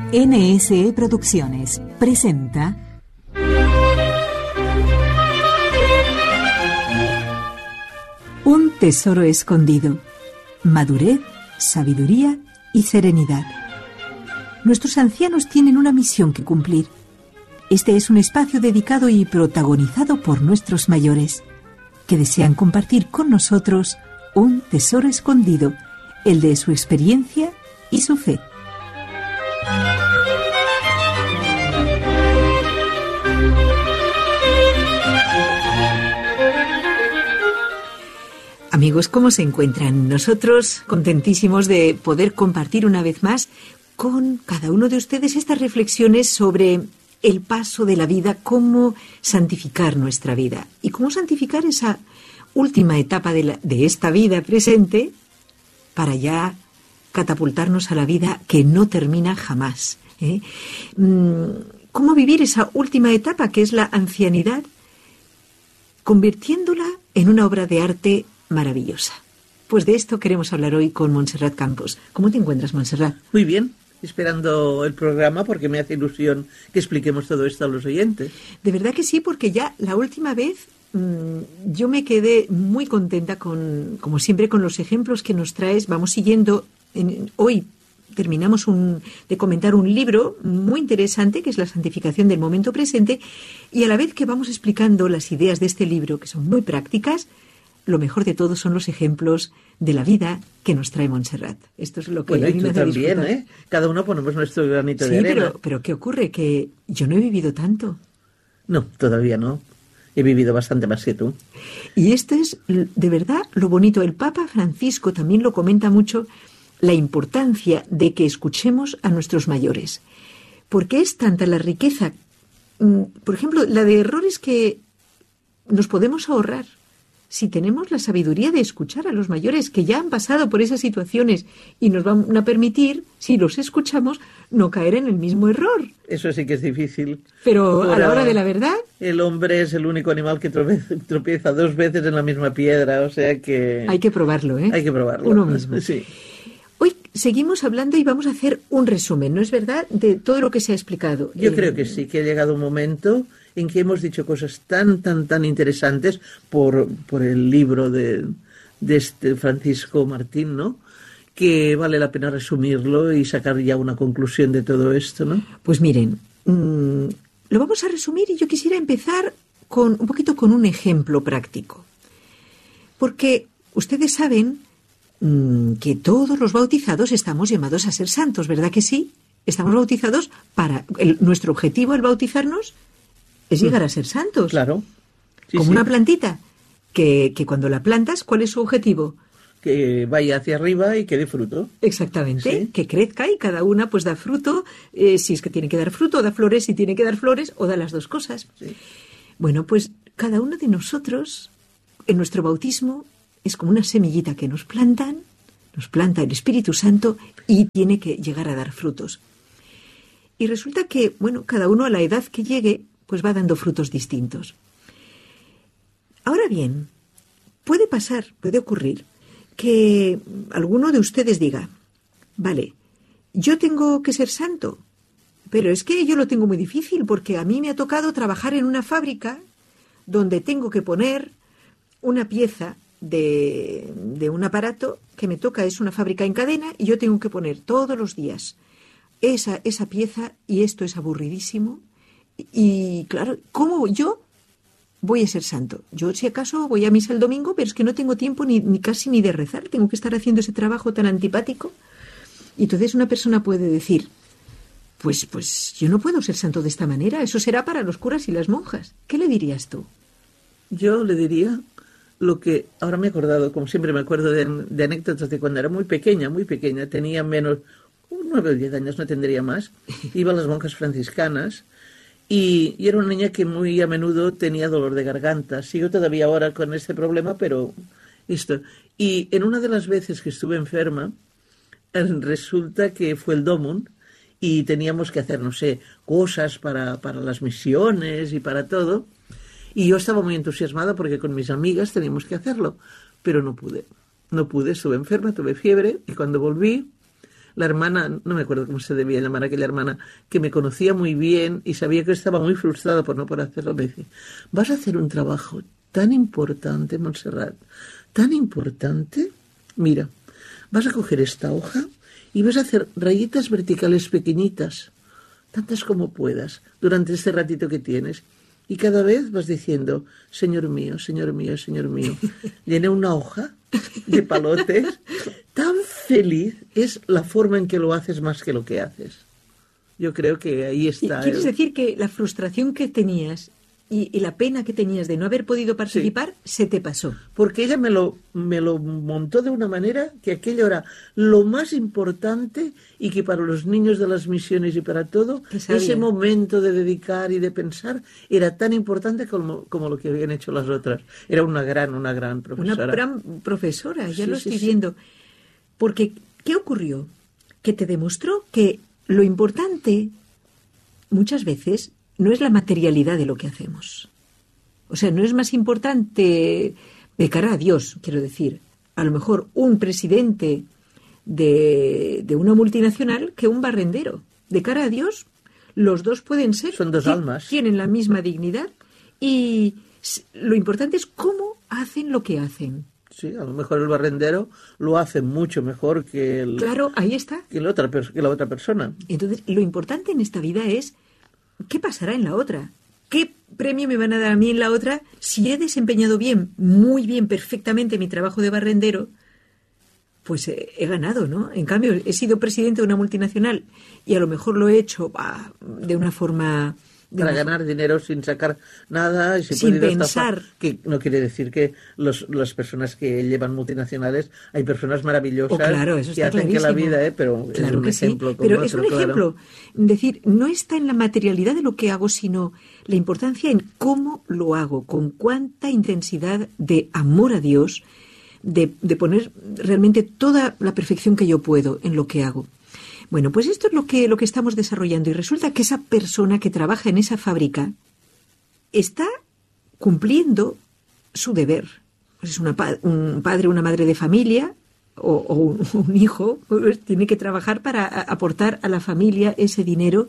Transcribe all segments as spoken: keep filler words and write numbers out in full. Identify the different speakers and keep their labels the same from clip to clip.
Speaker 1: N S E Producciones presenta Un tesoro escondido, madurez, sabiduría y serenidad. Nuestros ancianos tienen una misión que cumplir. Este es un espacio dedicado y protagonizado por nuestros mayores, que desean compartir con nosotros un tesoro escondido, el de su experiencia y su fe. Amigos, ¿cómo se encuentran? Nosotros contentísimos de poder compartir una vez más con cada uno de ustedes estas reflexiones sobre el paso de la vida, cómo santificar nuestra vida y cómo santificar esa última etapa de, la, de esta vida presente para ya catapultarnos a la vida que no termina jamás, ¿eh? ¿Cómo vivir esa última etapa que es la ancianidad, convirtiéndola en una obra de arte maravillosa? Pues de esto queremos hablar hoy con Montserrat Campos. ¿Cómo te encuentras, Montserrat?
Speaker 2: Muy bien, esperando el programa porque me hace ilusión que expliquemos todo esto a los oyentes.
Speaker 1: De verdad que sí, porque ya la última vez mmm, yo me quedé muy contenta con, como siempre, con los ejemplos que nos traes. Vamos siguiendo, en, hoy terminamos un, de comentar un libro muy interesante que es La santificación del momento presente, y a la vez que vamos explicando las ideas de este libro, que son muy prácticas, lo mejor de todo son los ejemplos de la vida que nos trae Montserrat. Esto es lo que
Speaker 2: bueno,
Speaker 1: a mí
Speaker 2: y
Speaker 1: me
Speaker 2: tú
Speaker 1: hace
Speaker 2: también,
Speaker 1: disfrutar.
Speaker 2: ¿eh? Cada uno ponemos nuestro granito
Speaker 1: sí,
Speaker 2: de arena.
Speaker 1: Pero, pero ¿qué ocurre? Que yo no he vivido tanto.
Speaker 2: No, todavía no. He vivido bastante más que tú.
Speaker 1: Y esto es, de verdad, lo bonito. El Papa Francisco también lo comenta mucho, la importancia de que escuchemos a nuestros mayores. Porque es tanta la riqueza, por ejemplo, la de errores que nos podemos ahorrar si tenemos la sabiduría de escuchar a los mayores que ya han pasado por esas situaciones y nos van a permitir, si los escuchamos, no caer en el mismo error.
Speaker 2: Eso sí que es difícil.
Speaker 1: Pero
Speaker 2: Ahora,
Speaker 1: a la hora de la verdad,
Speaker 2: el hombre es el único animal que tropieza, tropieza dos veces en la misma piedra, o sea que...
Speaker 1: hay que probarlo, ¿eh?
Speaker 2: Hay que probarlo.
Speaker 1: Uno mismo.
Speaker 2: Sí.
Speaker 1: Hoy seguimos hablando y vamos a hacer un resumen, ¿no es verdad?, de todo lo que se ha explicado.
Speaker 2: Yo
Speaker 1: eh...
Speaker 2: creo que sí, que ha llegado un momento en que hemos dicho cosas tan, tan, tan interesantes por, por el libro de, de este Francisco Martín, ¿no?, que vale la pena resumirlo y sacar ya una conclusión de todo esto, ¿no?
Speaker 1: Pues miren, mmm, lo vamos a resumir y yo quisiera empezar con un poquito con un ejemplo práctico. Porque ustedes saben mmm, que todos los bautizados estamos llamados a ser santos, ¿verdad que sí? Estamos bautizados para... El, nuestro objetivo al bautizarnos es llegar a ser santos.
Speaker 2: Claro. Sí,
Speaker 1: Como
Speaker 2: sí.
Speaker 1: una plantita, que, que cuando la plantas, ¿cuál es su objetivo?
Speaker 2: Que vaya hacia arriba y que dé fruto.
Speaker 1: Exactamente,
Speaker 2: Sí.
Speaker 1: que crezca y cada una pues da fruto, eh, si es que tiene que dar fruto, da flores, si tiene que dar flores, o da las dos cosas.
Speaker 2: Sí.
Speaker 1: Bueno, pues cada uno de nosotros, en nuestro bautismo, es como una semillita que nos plantan, nos planta el Espíritu Santo y tiene que llegar a dar frutos. Y resulta que, bueno, cada uno a la edad que llegue, pues va dando frutos distintos. Ahora bien, puede pasar, puede ocurrir, que alguno de ustedes diga, vale, yo tengo que ser santo, pero es que yo lo tengo muy difícil porque a mí me ha tocado trabajar en una fábrica donde tengo que poner una pieza de, de un aparato que me toca, es una fábrica en cadena, y yo tengo que poner todos los días esa, esa pieza, y esto es aburridísimo. Y claro, ¿cómo yo voy a ser santo? Yo, si acaso, voy a misa el domingo, pero es que no tengo tiempo ni, ni casi ni de rezar. Tengo que estar haciendo ese trabajo tan antipático. Y entonces una persona puede decir, pues, pues yo no puedo ser santo de esta manera. Eso será para los curas y las monjas. ¿Qué le dirías tú?
Speaker 2: Yo le diría lo que ahora me he acordado, como siempre me acuerdo de, de anécdotas de cuando era muy pequeña, muy pequeña, tenía menos, nueve o diez años, no tendría más. Iba a las monjas franciscanas. Y, y era una niña que muy a menudo tenía dolor de garganta. Sigo todavía ahora con este problema, pero esto. Y en una de las veces que estuve enferma, resulta que fue el Domum y teníamos que hacer, no sé, cosas para, para las misiones y para todo. Y yo estaba muy entusiasmada porque con mis amigas teníamos que hacerlo, pero no pude. No pude, estuve enferma, tuve fiebre y cuando volví, la hermana, no me acuerdo cómo se debía llamar aquella hermana, que me conocía muy bien y sabía que estaba muy frustrada por no poder hacerlo, me dice, vas a hacer un trabajo tan importante, Montserrat, tan importante, mira, vas a coger esta hoja y vas a hacer rayitas verticales pequeñitas, tantas como puedas, durante este ratito que tienes. Y cada vez vas diciendo, Señor mío, Señor mío, Señor mío. Llené una hoja de palotes. Tan feliz es la forma en que lo haces más que lo que haces. Yo creo que ahí está.
Speaker 1: ¿Quieres
Speaker 2: el...
Speaker 1: decir que la frustración que tenías y, y la pena que tenías de no haber podido participar sí. se te pasó?
Speaker 2: Porque ella me lo, me lo montó de una manera que aquello era lo más importante y que para los niños de las misiones y para todo, ese momento de dedicar y de pensar era tan importante como, como lo que habían hecho las otras. Era una gran, una gran profesora.
Speaker 1: Una gran profesora, ya
Speaker 2: sí,
Speaker 1: lo
Speaker 2: sí,
Speaker 1: estoy
Speaker 2: sí.
Speaker 1: viendo. Porque, ¿qué ocurrió? Que te demostró que lo importante muchas veces no es la materialidad de lo que hacemos. O sea, no es más importante de cara a Dios, quiero decir, a lo mejor un presidente de, de una multinacional que un barrendero. De cara a Dios, los dos pueden ser.
Speaker 2: Son dos almas.
Speaker 1: Tienen la misma dignidad y lo importante es cómo hacen lo que hacen.
Speaker 2: Sí, a lo mejor el barrendero lo hace mucho mejor que el,
Speaker 1: claro, ahí está.
Speaker 2: Que la otra, que la otra persona.
Speaker 1: Entonces, lo importante en esta vida es ¿qué pasará en la otra? ¿Qué premio me van a dar a mí en la otra si he desempeñado bien, muy bien, perfectamente mi trabajo de barrendero? Pues he, he ganado, ¿no? En cambio, he sido presidente de una multinacional y a lo mejor lo he hecho bah, de una forma... De
Speaker 2: para
Speaker 1: una...
Speaker 2: ganar dinero sin sacar nada y
Speaker 1: sin pensar.
Speaker 2: Estafar, que no quiere decir que los, las personas que llevan multinacionales, hay personas maravillosas
Speaker 1: oh, claro, eso
Speaker 2: que
Speaker 1: está
Speaker 2: hacen
Speaker 1: clarísimo.
Speaker 2: que la vida, ¿eh? Pero
Speaker 1: claro
Speaker 2: es un
Speaker 1: que
Speaker 2: ejemplo.
Speaker 1: Sí.
Speaker 2: Como
Speaker 1: pero
Speaker 2: otro,
Speaker 1: es un
Speaker 2: claro.
Speaker 1: ejemplo. Decir, no está en la materialidad de lo que hago, sino la importancia en cómo lo hago, con cuánta intensidad de amor a Dios, de, de poner realmente toda la perfección que yo puedo en lo que hago. Bueno, pues esto es lo que, lo que estamos desarrollando y resulta que esa persona que trabaja en esa fábrica está cumpliendo su deber. Pues es una, un padre o una madre de familia o, o un, un hijo, pues tiene que trabajar para aportar a la familia ese dinero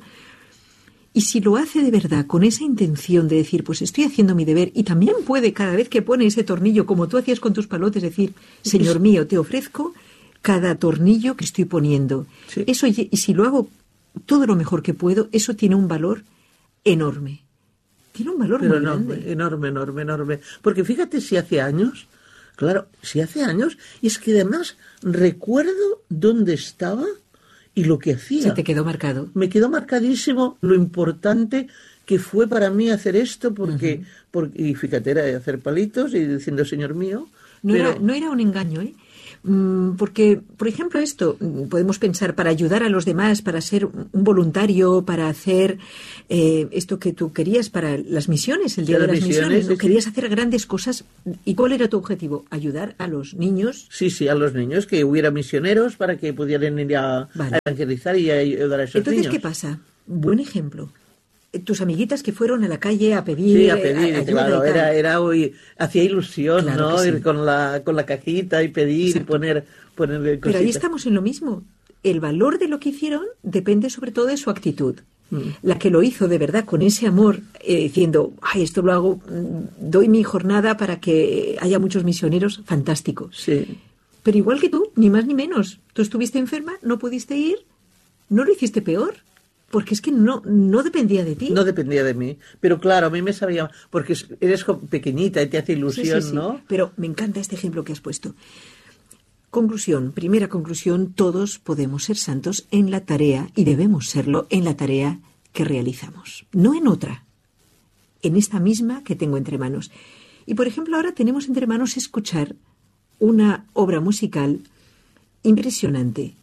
Speaker 1: y si lo hace de verdad con esa intención de decir, pues estoy haciendo mi deber y también puede cada vez que pone ese tornillo, como tú hacías con tus palotes, decir, Señor mío, te ofrezco cada tornillo que estoy poniendo. Sí. Eso, y si lo hago todo lo mejor que puedo, eso tiene un valor enorme. Tiene un valor
Speaker 2: Pero
Speaker 1: muy
Speaker 2: enorme,
Speaker 1: grande.
Speaker 2: enorme, enorme, enorme. Porque fíjate si hace años, claro, si hace años, y es que además recuerdo dónde estaba y lo que hacía.
Speaker 1: Se te quedó marcado.
Speaker 2: Me quedó marcadísimo lo importante que fue para mí hacer esto, porque, uh-huh. porque y fíjate, era hacer palitos y diciendo, Señor mío.
Speaker 1: No,
Speaker 2: pero...
Speaker 1: era, no era un engaño, ¿eh? Porque, por ejemplo, esto, podemos pensar, para ayudar a los demás, para ser un voluntario, para hacer eh, esto que tú querías para las misiones, el día de las misiones, misiones ¿no? Sí, querías hacer grandes cosas. ¿Y cuál era tu objetivo? Ayudar a los niños.
Speaker 2: Sí, sí, a los niños, que hubiera misioneros para que pudieran ir a, vale. a evangelizar y a ayudar a esos
Speaker 1: Entonces,
Speaker 2: niños.
Speaker 1: ¿qué pasa? Buen ejemplo. Tus amiguitas que fueron a la calle a pedir,
Speaker 2: sí, a pedir,
Speaker 1: a, a
Speaker 2: claro, era, era hoy, hacía ilusión,
Speaker 1: claro
Speaker 2: ¿no?
Speaker 1: Sí.
Speaker 2: Ir con la, con la cajita y pedir Exacto. y poner, ponerle cositas.
Speaker 1: Pero ahí estamos en lo mismo. El valor de lo que hicieron depende sobre todo de su actitud. Mm. La que lo hizo de verdad con ese amor, eh, diciendo, ay, esto lo hago, doy mi jornada para que haya muchos misioneros, fantástico.
Speaker 2: Sí.
Speaker 1: Pero igual que tú, ni más ni menos. Tú estuviste enferma, no pudiste ir, no lo hiciste peor. Porque es que no, no dependía de ti.
Speaker 2: No dependía de mí. Pero claro, a mí me sabía... Porque eres pequeñita y te hace ilusión,
Speaker 1: sí, sí, sí.
Speaker 2: ¿no?
Speaker 1: Pero me encanta este ejemplo que has puesto. Conclusión, primera conclusión, todos podemos ser santos en la tarea, y debemos serlo en la tarea que realizamos. No en otra, en esta misma que tengo entre manos. Y por ejemplo, ahora tenemos entre manos escuchar una obra musical impresionante.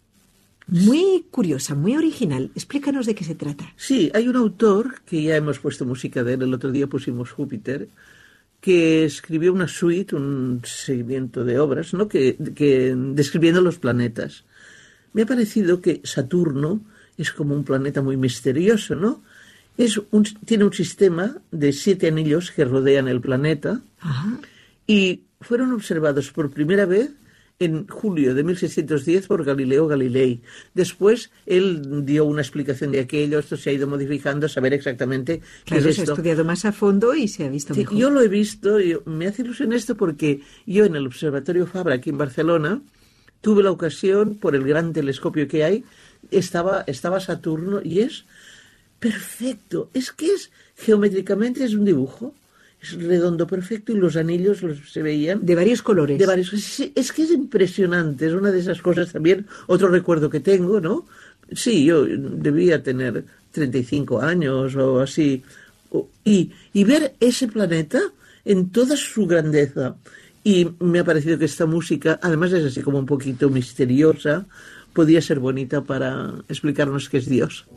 Speaker 1: Muy curiosa, muy original. Explícanos de qué se trata.
Speaker 2: Sí, hay un autor, que ya hemos puesto música de él, el otro día pusimos Júpiter, que escribió una suite, un seguimiento de obras, ¿no? que, que describiendo los planetas. Me ha parecido que Saturno es como un planeta muy misterioso, ¿no? Es un, tiene un sistema de siete anillos que rodean el planeta.
Speaker 1: Ajá.
Speaker 2: Y fueron observados por primera vez en julio de mil seiscientos diez por Galileo Galilei. Después él dio una explicación de aquello, esto se ha ido modificando, a saber exactamente
Speaker 1: claro,
Speaker 2: qué es
Speaker 1: se
Speaker 2: esto.
Speaker 1: ha estudiado más a fondo y se ha visto
Speaker 2: Sí,
Speaker 1: mejor.
Speaker 2: yo lo he visto, yo, me hace ilusión esto porque yo en el Observatorio Fabra aquí en Barcelona tuve la ocasión, por el gran telescopio que hay, estaba, estaba Saturno y es perfecto, es que es geométricamente es un dibujo. Es redondo perfecto y los anillos los, se veían...
Speaker 1: De varios colores.
Speaker 2: De varios... Es, es que es impresionante, es una de esas cosas también. Otro recuerdo que tengo, ¿no? Sí, yo debía tener treinta y cinco años o así. Y, y ver ese planeta en toda su grandeza. Y me ha parecido que esta música, además es así como un poquito misteriosa, podía ser bonita para explicarnos qué es Dios.